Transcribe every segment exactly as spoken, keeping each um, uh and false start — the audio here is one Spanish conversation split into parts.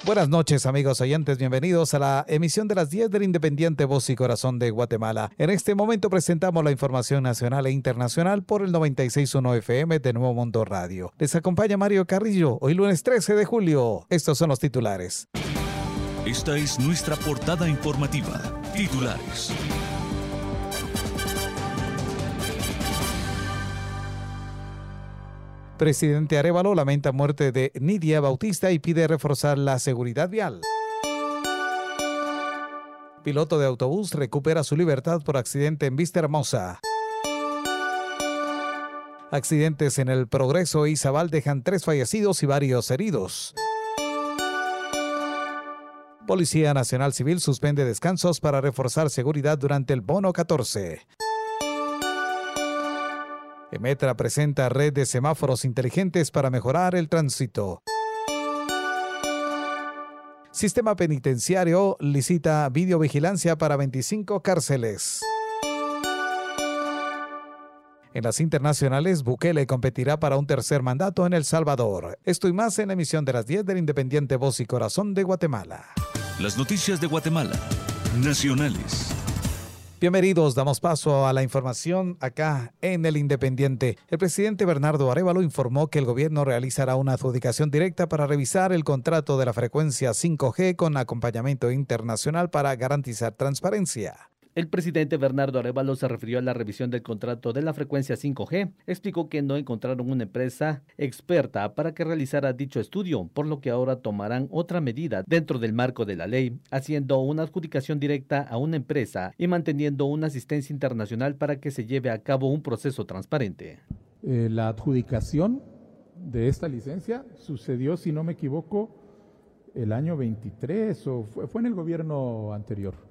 Buenas noches, amigos oyentes, bienvenidos a la emisión de las diez del Independiente Voz y Corazón de Guatemala. En este momento presentamos la información nacional e internacional por el noventa y seis punto uno F M de Nuevo Mundo Radio. Les acompaña Mario Carrillo, hoy lunes trece de julio. Estos son los titulares. Esta es nuestra portada informativa. Titulares. Presidente Arévalo lamenta muerte de Nidia Bautista y pide reforzar la seguridad vial. Piloto de autobús recupera su libertad por accidente en Vista Hermosa. Accidentes en el Progreso y Izabal dejan tres fallecidos y varios heridos. Policía Nacional Civil suspende descansos para reforzar seguridad durante el Bono catorce. Emetra presenta red de semáforos inteligentes para mejorar el tránsito. Sistema penitenciario licita videovigilancia para veinticinco cárceles. En las internacionales, Bukele competirá para un tercer mandato en El Salvador. Esto y más en la emisión de las diez del Independiente Voz y Corazón de Guatemala. Las noticias de Guatemala, nacionales. Bienvenidos, damos paso a la información acá en El Independiente. El presidente Bernardo Arévalo informó que el gobierno realizará una adjudicación directa para revisar el contrato de la frecuencia cinco G con acompañamiento internacional para garantizar transparencia. El presidente Bernardo Arévalo se refirió a la revisión del contrato de la frecuencia cinco G. Explicó que no encontraron una empresa experta para que realizara dicho estudio, por lo que ahora tomarán otra medida dentro del marco de la ley, haciendo una adjudicación directa a una empresa y manteniendo una asistencia internacional para que se lleve a cabo un proceso transparente. Eh, la adjudicación de esta licencia sucedió, si no me equivoco, el año veintitrés o fue, fue en el gobierno anterior.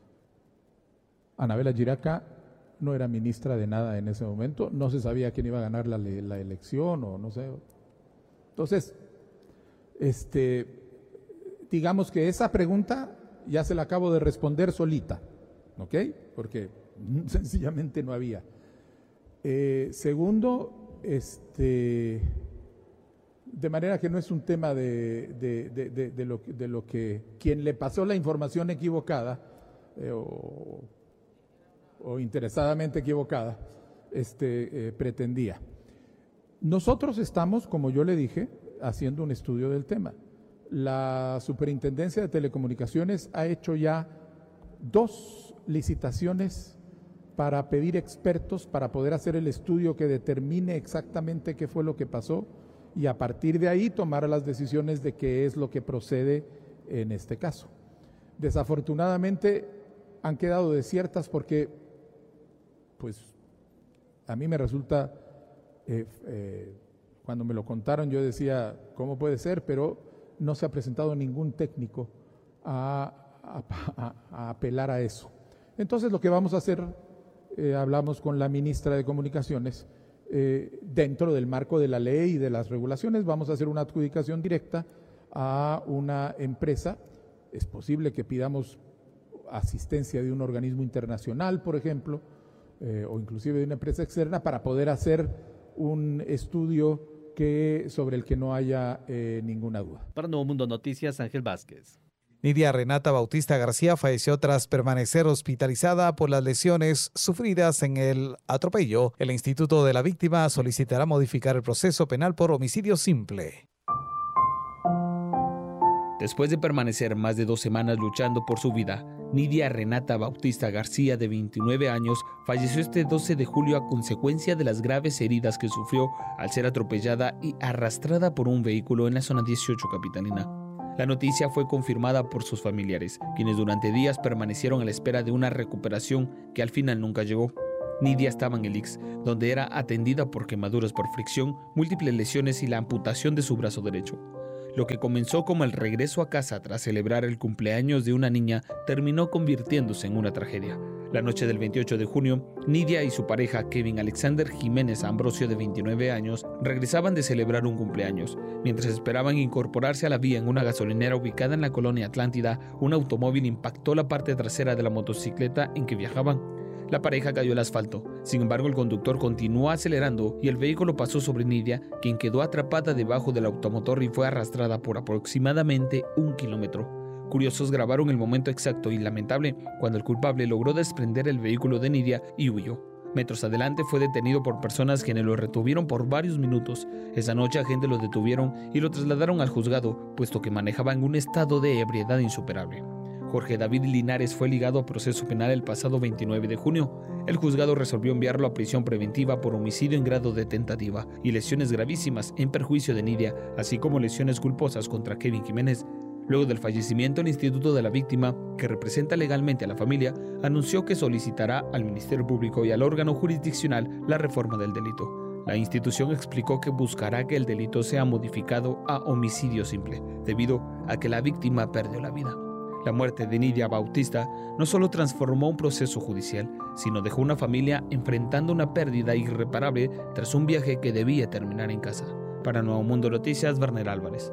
Anabela Giraca no era ministra de nada en ese momento, no se sabía quién iba a ganar la, la elección o no sé. Entonces, este, digamos que esa pregunta ya se la acabo de responder solita, ¿ok? Porque sencillamente no había. Eh, segundo, este, de manera que no es un tema de, de, de, de, de, lo, de lo que quien le pasó la información equivocada eh, o o interesadamente equivocada, este, eh, pretendía. Nosotros estamos, como yo le dije, haciendo un estudio del tema. La Superintendencia de Telecomunicaciones ha hecho ya dos licitaciones para pedir expertos para poder hacer el estudio que determine exactamente qué fue lo que pasó y a partir de ahí tomar las decisiones de qué es lo que procede en este caso. Desafortunadamente han quedado desiertas porque pues a mí me resulta, eh, eh, cuando me lo contaron yo decía, ¿cómo puede ser? Pero no se ha presentado ningún técnico a, a, a, a apelar a eso. Entonces lo que vamos a hacer, eh, hablamos con la ministra de Comunicaciones, eh, dentro del marco de la ley y de las regulaciones, vamos a hacer una adjudicación directa a una empresa. Es posible que pidamos asistencia de un organismo internacional, por ejemplo, Eh, o inclusive de una empresa externa para poder hacer un estudio que, sobre el que no haya eh, ninguna duda. Para Nuevo Mundo Noticias, Ángel Vázquez. Nidia Renata Bautista García falleció tras permanecer hospitalizada por las lesiones sufridas en el atropello. El Instituto de la Víctima solicitará modificar el proceso penal por homicidio simple. Después de permanecer más de dos semanas luchando por su vida, Nidia Renata Bautista García, de veintinueve años, falleció este doce de julio a consecuencia de las graves heridas que sufrió al ser atropellada y arrastrada por un vehículo en la zona dieciocho capitalina. La noticia fue confirmada por sus familiares, quienes durante días permanecieron a la espera de una recuperación que al final nunca llegó. Nidia estaba en el I C S, donde era atendida por quemaduras por fricción, múltiples lesiones y la amputación de su brazo derecho. Lo que comenzó como el regreso a casa tras celebrar el cumpleaños de una niña terminó convirtiéndose en una tragedia. La noche del veintiocho de junio, Nidia y su pareja Kevin Alexander Jiménez Ambrosio, de veintinueve años, regresaban de celebrar un cumpleaños. Mientras esperaban incorporarse a la vía en una gasolinera ubicada en la colonia Atlántida, un automóvil impactó la parte trasera de la motocicleta en que viajaban. la pareja cayó al asfalto. Sin embargo, el conductor continuó acelerando y el vehículo pasó sobre Nidia, quien quedó atrapada debajo del automotor y fue arrastrada por aproximadamente un kilómetro. Curiosos grabaron el momento exacto y lamentable cuando el culpable logró desprender el vehículo de Nidia y huyó. Metros adelante fue detenido por personas quienes lo retuvieron por varios minutos. Esa noche agentes lo detuvieron y lo trasladaron al juzgado, puesto que manejaba en un estado de ebriedad insuperable. Jorge David Linares fue ligado a proceso penal el pasado veintinueve de junio. El juzgado resolvió enviarlo a prisión preventiva por homicidio en grado de tentativa y lesiones gravísimas en perjuicio de Nidia, así como lesiones culposas contra Kevin Jiménez. Luego del fallecimiento, el Instituto de la Víctima, que representa legalmente a la familia, anunció que solicitará al Ministerio Público y al órgano jurisdiccional la reforma del delito. La institución explicó que buscará que el delito sea modificado a homicidio simple, debido a que la víctima perdió la vida. La muerte de Nidia Bautista no solo transformó un proceso judicial, sino dejó una familia enfrentando una pérdida irreparable tras un viaje que debía terminar en casa. Para Nuevo Mundo Noticias, Werner Álvarez.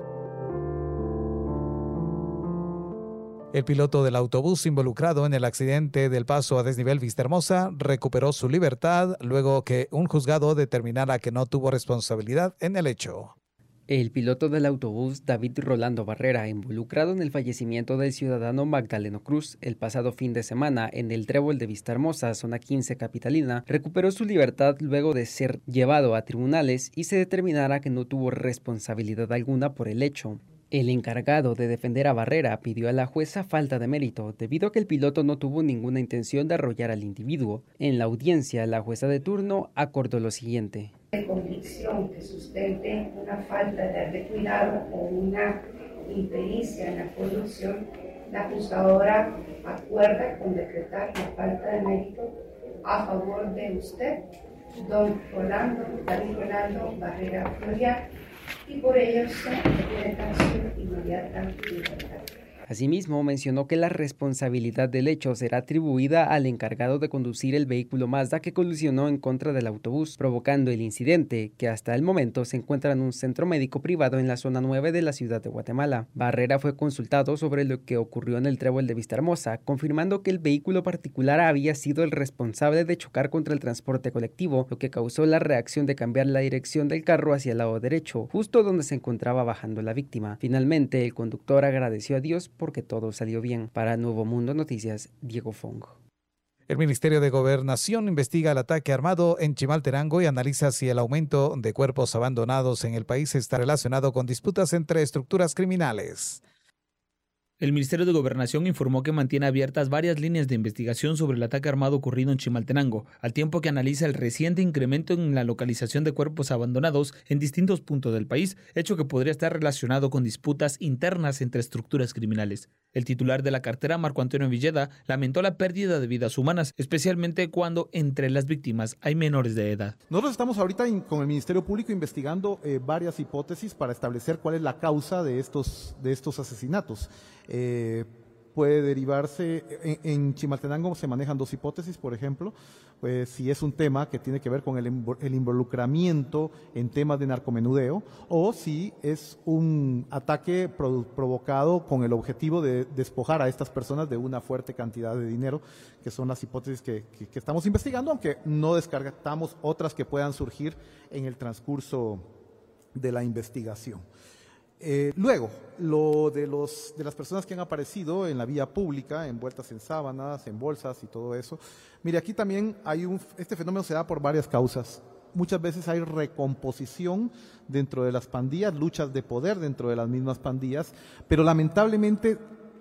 El piloto del autobús involucrado en el accidente del paso a desnivel Vistahermosa recuperó su libertad luego que un juzgado determinara que no tuvo responsabilidad en el hecho. El piloto del autobús David Rolando Barrera, involucrado en el fallecimiento del ciudadano Magdaleno Cruz el pasado fin de semana en el Trébol de Vistahermosa, zona quince capitalina, recuperó su libertad luego de ser llevado a tribunales y se determinara que no tuvo responsabilidad alguna por el hecho. El encargado de defender a Barrera pidió a la jueza falta de mérito debido a que el piloto no tuvo ninguna intención de arrollar al individuo. En la audiencia, la jueza de turno acordó lo siguiente. De convicción que sustente una falta de cuidado o una impericia en la conducción, la juzgadora acuerda con decretar la falta de mérito a favor de usted, don Rolando, David Rolando Barrera Florian, y por ello se decreta su inmediata libertad. Asimismo, mencionó que la responsabilidad del hecho será atribuida al encargado de conducir el vehículo Mazda que colisionó en contra del autobús, provocando el incidente, que hasta el momento se encuentra en un centro médico privado en la zona nueve de la ciudad de Guatemala. Barrera fue consultado sobre lo que ocurrió en el Trébol de Vistahermosa, confirmando que el vehículo particular había sido el responsable de chocar contra el transporte colectivo, lo que causó la reacción de cambiar la dirección del carro hacia el lado derecho, justo donde se encontraba bajando la víctima. Finalmente, el conductor agradeció a Dios porque todo salió bien. Para Nuevo Mundo Noticias, Diego Fong. El Ministerio de Gobernación investiga el ataque armado en Chimaltenango y analiza si el aumento de cuerpos abandonados en el país está relacionado con disputas entre estructuras criminales. El Ministerio de Gobernación informó que mantiene abiertas varias líneas de investigación sobre el ataque armado ocurrido en Chimaltenango, al tiempo que analiza el reciente incremento en la localización de cuerpos abandonados en distintos puntos del país, hecho que podría estar relacionado con disputas internas entre estructuras criminales. El titular de la cartera, Marco Antonio Villeda, lamentó la pérdida de vidas humanas, especialmente cuando entre las víctimas hay menores de edad. Nosotros estamos ahorita in, con el Ministerio Público investigando eh, varias hipótesis para establecer cuál es la causa de estos, de estos asesinatos. Eh, puede derivarse, en, en Chimaltenango se manejan dos hipótesis, por ejemplo, pues si es un tema que tiene que ver con el, el involucramiento en temas de narcomenudeo, o si es un ataque pro, provocado con el objetivo de despojar a estas personas de una fuerte cantidad de dinero, que son las hipótesis que, que, que estamos investigando, aunque no descartamos otras que puedan surgir en el transcurso de la investigación. Eh, luego, lo de, los, de las personas que han aparecido en la vía pública, envueltas en sábanas, en bolsas y todo eso. Mire, aquí también hay un, este fenómeno se da por varias causas. Muchas veces hay recomposición dentro de las pandillas, luchas de poder dentro de las mismas pandillas, pero lamentablemente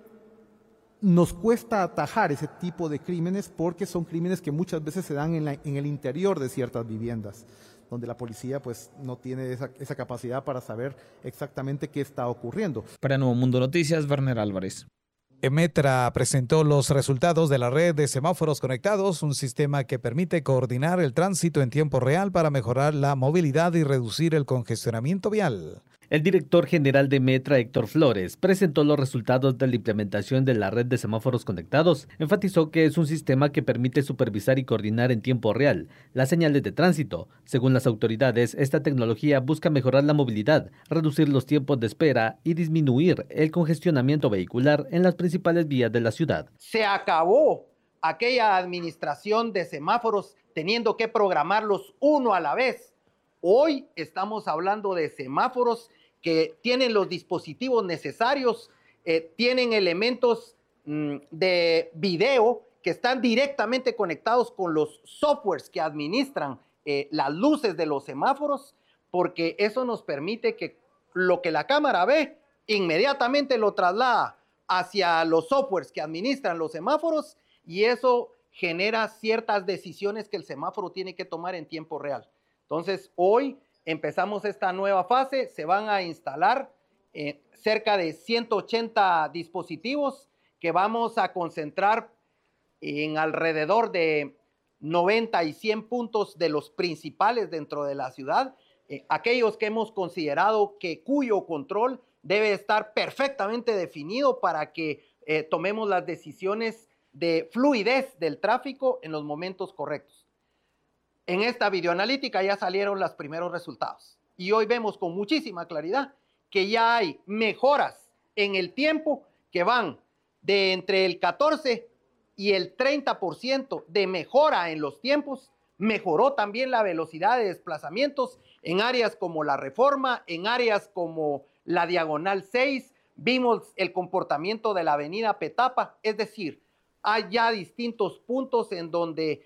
nos cuesta atajar ese tipo de crímenes porque son crímenes que muchas veces se dan en, la, en el interior de ciertas viviendas, donde la policía pues no tiene esa, esa capacidad para saber exactamente qué está ocurriendo. Para Nuevo Mundo Noticias, Werner Álvarez. Emetra presentó los resultados de la red de semáforos conectados, un sistema que permite coordinar el tránsito en tiempo real para mejorar la movilidad y reducir el congestionamiento vial. El director general de Metra, Héctor Flores, presentó los resultados de la implementación de la red de semáforos conectados. Enfatizó que es un sistema que permite supervisar y coordinar en tiempo real las señales de tránsito. Según las autoridades, esta tecnología busca mejorar la movilidad, reducir los tiempos de espera y disminuir el congestionamiento vehicular en las principales vías de la ciudad. Se acabó aquella administración de semáforos teniendo que programarlos uno a la vez. Hoy estamos hablando de semáforos que tienen los dispositivos necesarios, eh, tienen elementos mm, de video que están directamente conectados con los softwares que administran eh, las luces de los semáforos, porque eso nos permite que lo que la cámara ve inmediatamente lo traslada hacia los softwares que administran los semáforos, y eso genera ciertas decisiones que el semáforo tiene que tomar en tiempo real. Entonces, hoy empezamos esta nueva fase, se van a instalar eh, cerca de ciento ochenta dispositivos que vamos a concentrar en alrededor de noventa y cien puntos de los principales dentro de la ciudad, eh, aquellos que hemos considerado que cuyo control debe estar perfectamente definido para que eh, tomemos las decisiones de fluidez del tráfico en los momentos correctos. En esta videoanalítica ya salieron los primeros resultados y hoy vemos con muchísima claridad que ya hay mejoras en el tiempo que van de entre el catorce y el treinta por ciento de mejora en los tiempos. Mejoró también la velocidad de desplazamientos en áreas como la Reforma, en áreas como la Diagonal seis, vimos el comportamiento de la avenida Petapa, es decir, hay ya distintos puntos en donde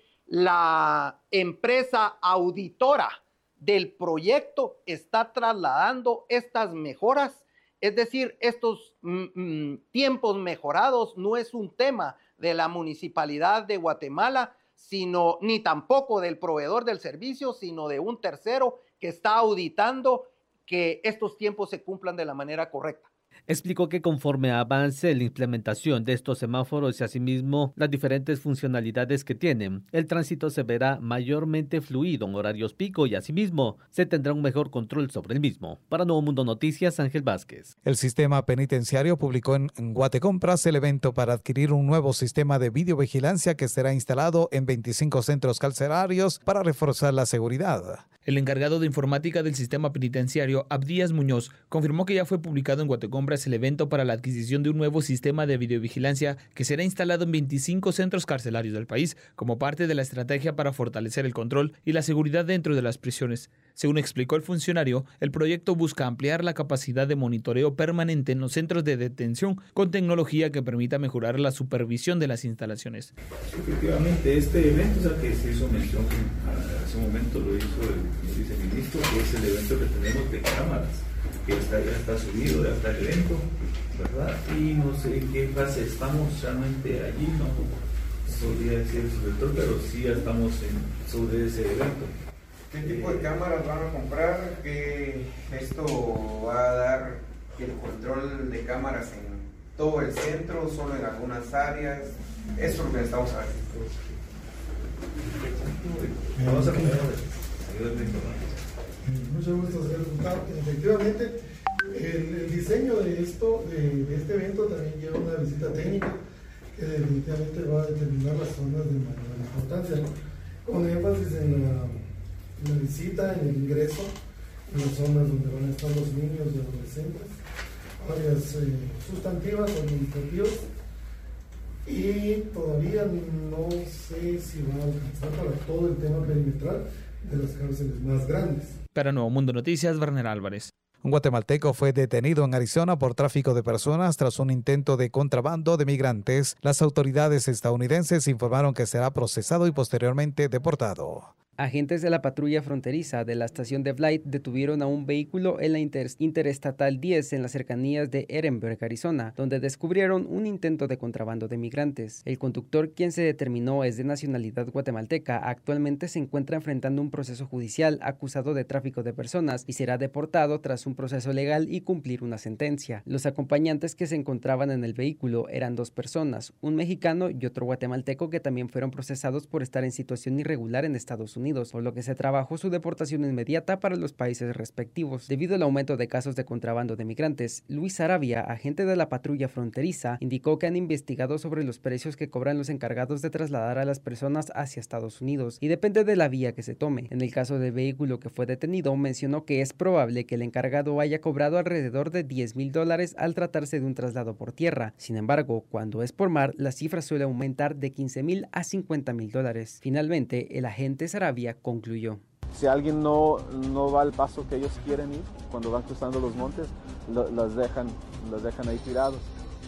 la empresa auditora del proyecto está trasladando estas mejoras, es decir, estos mm, tiempos mejorados no es un tema de la Municipalidad de Guatemala, sino ni tampoco del proveedor del servicio, sino de un tercero que está auditando que estos tiempos se cumplan de la manera correcta. Explicó que conforme avance la implementación de estos semáforos y asimismo las diferentes funcionalidades que tienen, el tránsito se verá mayormente fluido en horarios pico y asimismo se tendrá un mejor control sobre el mismo. Para Nuevo Mundo Noticias, Ángel Vázquez. El sistema penitenciario publicó en Guatecompras el evento para adquirir un nuevo sistema de videovigilancia que será instalado en veinticinco centros carcelarios para reforzar la seguridad. El encargado de informática del sistema penitenciario, Abdías Muñoz, confirmó que ya fue publicado en Guatecompras el evento para la adquisición de un nuevo sistema de videovigilancia que será instalado en veinticinco centros carcelarios del país como parte de la estrategia para fortalecer el control y la seguridad dentro de las prisiones. Según explicó el funcionario, el proyecto busca ampliar la capacidad de monitoreo permanente en los centros de detención con tecnología que permita mejorar la supervisión de las instalaciones. Efectivamente, este evento es el que se hizo mención, hace un momento lo hizo el el viceministro, que es el evento que tenemos de cámaras, que está, ya está subido, ya está el evento, ¿verdad? Y no sé en qué fase estamos realmente allí, no podría decir el subdirector, pero sí ya estamos en, sobre ese evento. ¿Qué tipo de cámaras van a comprar? ¿Qué esto va a dar el control de cámaras en todo el centro, solo en algunas áreas? Eso es lo que necesitamos saber. Vamos a poner Mucho gusto, señor diputado. Efectivamente, el, el diseño de esto, de, de este evento, también lleva una visita técnica que definitivamente va a determinar las zonas de mayor importancia, ¿no? Con énfasis en la, en la visita, en el ingreso, en las zonas donde van a estar los niños y adolescentes, áreas eh, sustantivas o administrativas, y todavía no sé si va a alcanzar para todo el tema perimetral de las cárceles más grandes. Para Nuevo Mundo Noticias, Werner Álvarez. Un guatemalteco fue detenido en Arizona por tráfico de personas tras un intento de contrabando de migrantes. Las autoridades estadounidenses informaron que será procesado y posteriormente deportado. Agentes de la patrulla fronteriza de la estación de Blythe detuvieron a un vehículo en la inter Interestatal diez en las cercanías de Ehrenberg, Arizona, donde descubrieron un intento de contrabando de migrantes. El conductor, quien se determinó es de nacionalidad guatemalteca, actualmente se encuentra enfrentando un proceso judicial acusado de tráfico de personas y será deportado tras un proceso legal y cumplir una sentencia. Los acompañantes que se encontraban en el vehículo eran dos personas, un mexicano y otro guatemalteco, que también fueron procesados por estar en situación irregular en Estados Unidos. Unidos, por lo que se trabajó su deportación inmediata para los países respectivos. Debido al aumento de casos de contrabando de migrantes, Luis Sarabia, agente de la patrulla fronteriza, indicó que han investigado sobre los precios que cobran los encargados de trasladar a las personas hacia Estados Unidos y depende de la vía que se tome. En el caso del vehículo que fue detenido, mencionó que es probable que el encargado haya cobrado alrededor de diez mil dólares al tratarse de un traslado por tierra. Sin embargo, cuando es por mar, la cifra suele aumentar de quince mil a cincuenta mil dólares. Finalmente, el agente Sarabia concluyó. Si alguien no, no va al paso que ellos quieren ir, cuando van cruzando los montes, lo, las, dejan, las dejan ahí tirados.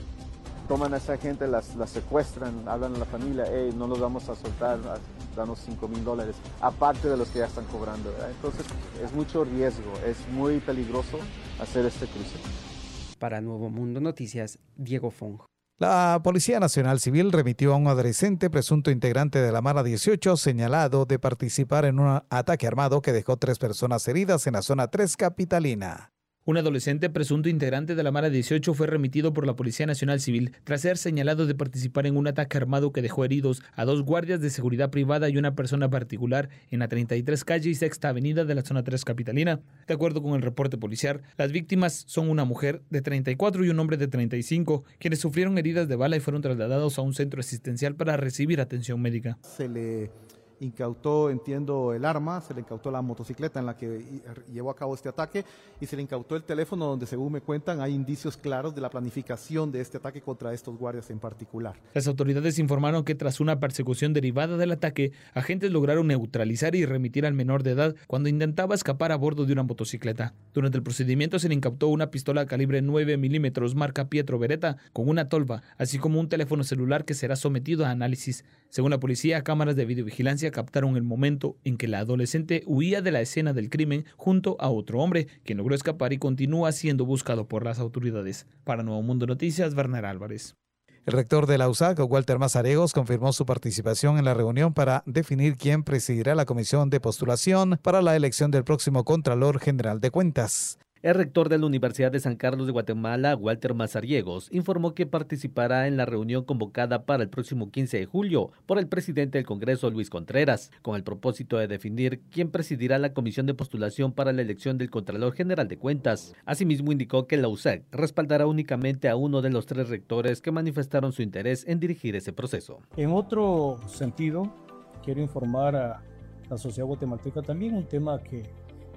Toman a esa gente, las, las secuestran, hablan a la familia, hey, no los vamos a soltar, danos cinco mil dólares, aparte de los que ya están cobrando, ¿verdad? Entonces es mucho riesgo, es muy peligroso hacer este cruce. Para Nuevo Mundo Noticias, Diego Fong. La Policía Nacional Civil remitió a un adolescente presunto integrante de la Mara dieciocho señalado de participar en un ataque armado que dejó tres personas heridas en la zona tres capitalina. Un adolescente presunto integrante de la Mara dieciocho fue remitido por la Policía Nacional Civil tras ser señalado de participar en un ataque armado que dejó heridos a dos guardias de seguridad privada y una persona particular en la treinta y tres calle y sexta avenida de la zona tres capitalina. De acuerdo con el reporte policial, las víctimas son una mujer de treinta y cuatro y un hombre de treinta y cinco, quienes sufrieron heridas de bala y fueron trasladados a un centro asistencial para recibir atención médica. Se le incautó, entiendo, el arma, se le incautó la motocicleta en la que llevó a cabo este ataque y se le incautó el teléfono donde, según me cuentan, hay indicios claros de la planificación de este ataque contra estos guardias en particular. Las autoridades informaron que tras una persecución derivada del ataque, agentes lograron neutralizar y remitir al menor de edad cuando intentaba escapar a bordo de una motocicleta. Durante el procedimiento se le incautó una pistola calibre nueve milímetros marca Pietro Beretta con una tolva, así como un teléfono celular que será sometido a análisis. Según la policía, cámaras de videovigilancia captaron el momento en que la adolescente huía de la escena del crimen junto a otro hombre, quien logró escapar y continúa siendo buscado por las autoridades. Para Nuevo Mundo Noticias, Werner Álvarez. El rector de la U S A C, Walter Mazariegos, confirmó su participación en la reunión para definir quién presidirá la comisión de postulación para la elección del próximo Contralor General de Cuentas. El rector de la Universidad de San Carlos de Guatemala, Walter Mazariegos, informó que participará en la reunión convocada para el próximo quince de julio por el presidente del Congreso, Luis Contreras, con el propósito de definir quién presidirá la comisión de postulación para la elección del Contralor General de Cuentas. Asimismo, indicó que la U S A C respaldará únicamente a uno de los tres rectores que manifestaron su interés en dirigir ese proceso. En otro sentido, quiero informar a la sociedad guatemalteca también un tema que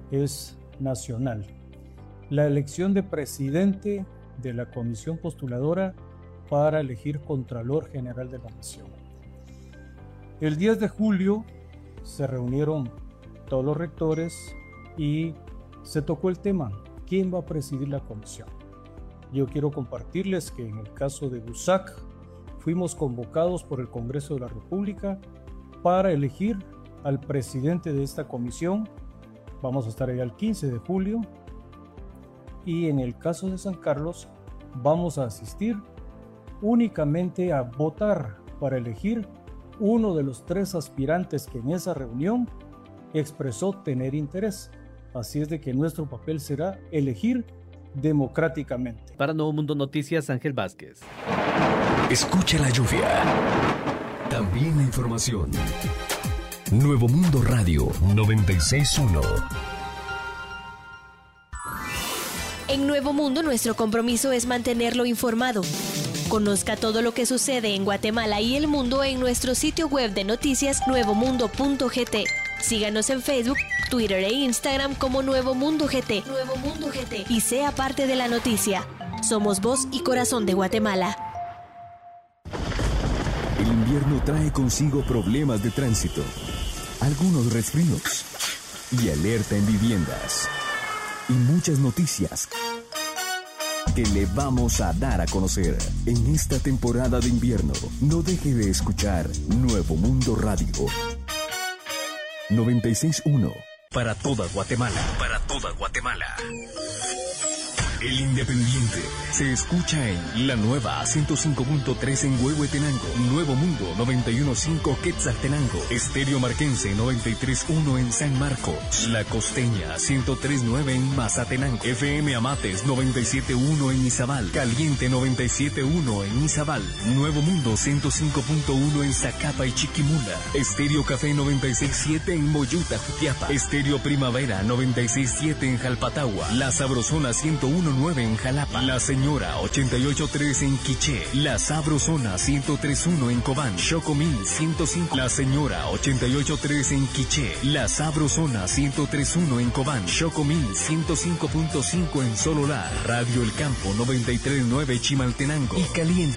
es nacional. La elección de presidente de la comisión postuladora para elegir Contralor General de la Nación. El diez de julio se reunieron todos los rectores y se tocó el tema, ¿quién va a presidir la comisión? Yo quiero compartirles que en el caso de U S A C fuimos convocados por el Congreso de la República para elegir al presidente de esta comisión. Vamos a estar ahí el quince de julio. Y en el caso de San Carlos vamos a asistir únicamente a votar para elegir uno de los tres aspirantes que en esa reunión expresó tener interés. Así es de que nuestro papel será elegir democráticamente. Para Nuevo Mundo Noticias, Ángel Vázquez. Escucha la lluvia. También la información. Nuevo Mundo Radio noventa y seis punto uno. En Nuevo Mundo, nuestro compromiso es mantenerlo informado. Conozca todo lo que sucede en Guatemala y el mundo en nuestro sitio web de noticias nuevo mundo punto g t. Síganos en Facebook, Twitter e Instagram como Nuevo Mundo G T. Nuevo Mundo G T. Y sea parte de la noticia. Somos voz y corazón de Guatemala. El invierno trae consigo problemas de tránsito, algunos resfríos y alerta en viviendas. Y muchas noticias que le vamos a dar a conocer en esta temporada de invierno. No deje de escuchar Nuevo Mundo Radio noventa y seis punto uno para toda Guatemala. Para toda Guatemala. El Independiente se escucha en La Nueva ciento cinco punto tres en Huehuetenango, Nuevo Mundo noventa y uno punto cinco Quetzaltenango, Estéreo Marquense noventa y tres punto uno en San Marcos, La Costeña ciento tres punto nueve en Mazatenango, F M Amates noventa y siete punto uno en Izabal, Caliente noventa y siete punto uno en Izabal, Nuevo Mundo ciento cinco punto uno en Zacapa y Chiquimula, Estéreo Café noventa y seis punto siete en Moyuta, Jutiapa, Estéreo Primavera noventa y seis punto siete en Jalpatagua, La Sabrosona ciento uno punto nueve en Jalapa, La Señora ochenta y ocho punto tres en Quiché, La Sabrosona ciento tres punto uno en Cobán, Chocomil ciento cinco, La Señora ochenta y ocho punto tres en Quiché, La Sabrosona ciento tres punto uno en Cobán, Chocomil ciento cinco punto cinco en Sololá, Radio El Campo noventa y tres punto nueve Chimaltenango y Caliente